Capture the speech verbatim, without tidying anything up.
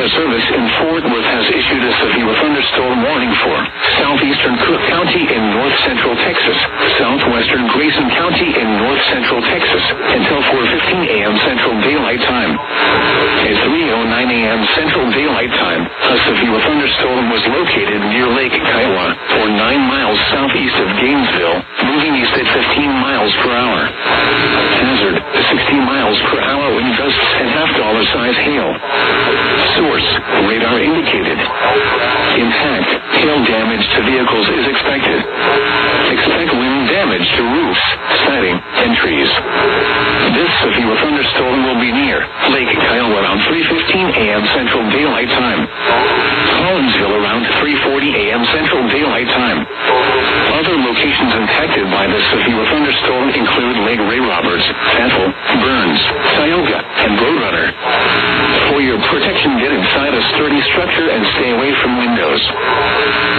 Weather Service in Fort Worth has issued a severe thunderstorm warning for southeastern Cook County in north central Texas, southwestern Grayson County in north central Texas until four fifteen a.m. Central Daylight Time. At three oh nine a.m. Central Daylight Time, a severe thunderstorm was located near Lake Kiowa, or nine miles southeast of Gainesville, moving east at fifteen miles per hour. Hazard, sixty miles per hour wind gusts and half-dollar-size hail. Source, radar indicated. Impact, hail damage to vehicles is expected. Expect wind damage to roofs, siding, and trees. This severe thunderstorm will be near Lake Kiowa around three fifteen a.m. Central Daylight Time. Collinsville around three forty a.m. Central Daylight Time. Other locations impacted by this severe thunderstorm include Lake Ray Roberts, Ethel, Burns, Tioga, and Roadrunner. For your protection, get inside a sturdy structure and stay away from windows.